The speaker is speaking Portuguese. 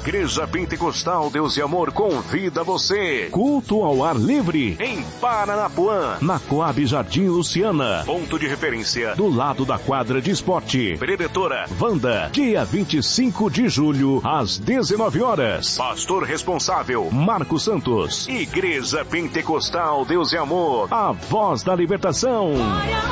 Igreja Pentecostal Deus e Amor convida você. Culto ao ar livre em Paranapuã, na Coab Jardim Luciana. Ponto de referência do lado da quadra de esporte. Predetora Wanda, dia 25 de julho, às 19 horas. Pastor responsável Marcos Santos. Igreja Pentecostal Deus e Amor, a voz da libertação.